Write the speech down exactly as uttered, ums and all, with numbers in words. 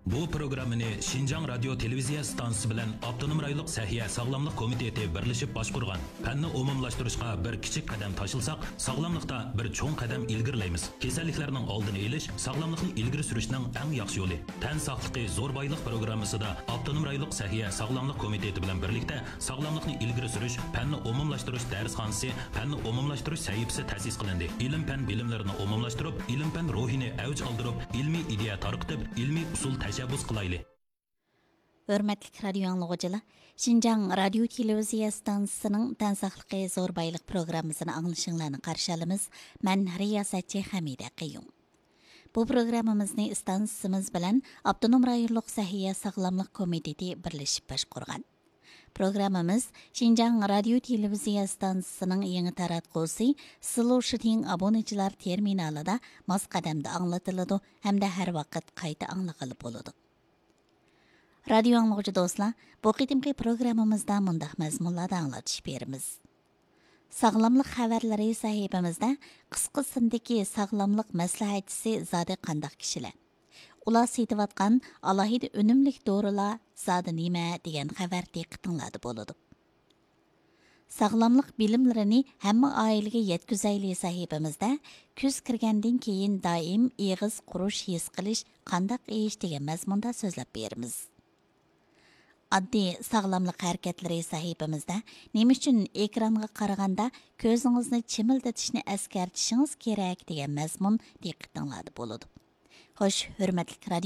Bu programmani Şinjan Radyo Televiziya stansiyasi bilan Avtonom rayonluq Sahiya Sağlamlıq Komiteti birleşip başqurgan. Fanni umumlashtirishga bir kichik qadam tashilsaq, sog'lomlikda bir cho'ng qadam ilgirlaymiz. Kasalliklarning oldini olish, sog'lomlikni ilgiri surishning eng yaxshi yo'li. Tan sog'ligi zo'r boylik programmasida Avtonom rayonluq Sahiya Sağlamlıq Komiteti bilan birlikda sog'lomlikni ilgiri surish, fanni umumlashtirish darsxonasi, fanni umumlashtirish sahifasi ta'sis qilindi. Ilm-fan bilimlarini umumlashtirib, ilm-fan ruhini avj oldirib, ilmiy ideya tarqitib, ilmiy usul tashabbus qilayli. Hörmətli radio anlıqçılar, Şinjan Radio Televiziya stansiyasının Tan saqlıqı zor bayliq proqrammasını anglışınlarını qarşı alımız. Mən riyasətçi Hamidə Qeyyum. Bu proqramımızı stansiyamız bilan Avtonom rayonluq Sahiya Sağlamlıq Komiteti birləşib başqurgan. Proqramımız Şinjan Radio Televiziya stansiyasının yeni taratqusi Sloshing abonechilar terminalida mos qadamda anglatıldı hamda har vaqt qayta anglaqılıb boludu. Radio anlıqçı dostlar, bu qitimki proqramımızda mundaq məzmunlarda anlatış berimiz. Sağlamlıq xəbərləri sahibimizdə qısqısındakı sağlamlıq məsləhətçisi zade qandaq kişilər. Ular setivatqan alohida önümlük dorilar zade nima degan xəbər diqqətinizdə boludu. Sağlamlıq bilimlərini hamma ailəyə yetkizayli sahibimizdə küz kirgandan keyin doim eg'iz qurish his qilish qandaq ish degan məzmunda so'zlab berimiz. Addi sağlamlıq hərəkətləri sahibimizdə nima uchun ekranga qaraganda ko'zingizni chimildatishni eskartishingiz kerak degan mazmun diqqətinizdə boludu. Xo'sh, hurmatli radio